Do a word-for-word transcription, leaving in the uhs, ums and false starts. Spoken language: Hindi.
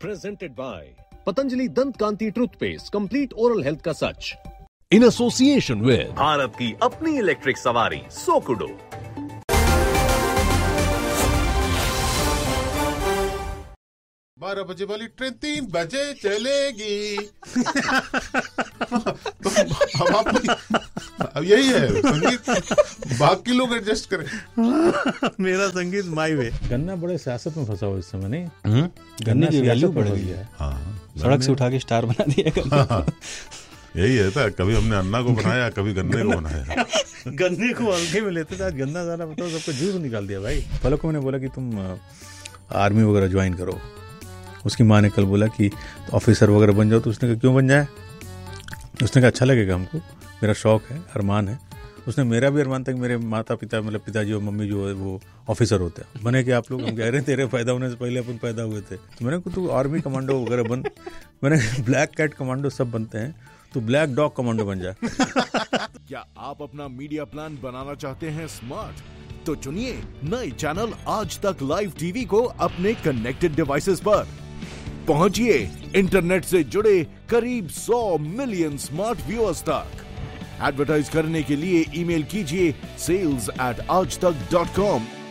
Presented by Patanjali Dant Kanti Toothpaste, complete oral health का सच. In association with भारत की अपनी इलेक्ट्रिक सवारी सोकुडो. बारह बजे वाली ट्रेन तीन बजे चलेगी. तो अब आप अब यही है संगीत, बाकी लोग एडजस्ट करें. मेरा संगीत माई वे. गन्ना बड़े सियासत में फंसा हुआ इस समय नहीं. गन्ने की वैल्यू बढ़ गई है. हाँ, सड़क से उठा के स्टार बना दिया. हाँ, यही है था. कभी हमने अन्ना को बनाया, कभी गन्ने को बनाया. गन्ने को हल्के में लेते थे, आज गन्ना ज़्यादा बताओ, सबको जूस निकाल दिया भाई. फलों को मैंने बोला कि तुम आर्मी वगैरह ज्वाइन करो. उसकी माँ ने कल बोला कि ऑफिसर वगैरह बन जाओ. तो उसने कहा क्यों बन जाए. उसने कहा अच्छा लगेगा हमको, मेरा शौक है, अरमान है. उसने मेरा भी अरमान था कि मेरे माता पिता मतलब पिताजी और मम्मी जो है वो ऑफिसर होते हैं. बने कि आप लोग. हम कह रहे हैं तेरे पैदा होने से पहले अपन पैदा हुए थे. तो मैंने कहा तू आर्मी कमांडो वगैरह बन. मैंने ब्लैक कैट कमांडो सब बनते हैं, तो ब्लैक डॉग कमांडो बन जाए. क्या आप अपना मीडिया प्लान बनाना चाहते हैं स्मार्ट? तो चुनिए नए चैनल आज तक लाइव टीवी को अपने कनेक्टेड डिवाइसेस पर. पहुंचिए इंटरनेट से जुड़े करीब सौ मिलियन स्मार्ट व्यूअर्स तक. एडवर्टाइज करने के लिए ईमेल कीजिए सेल्स एट आज तक डॉट कॉम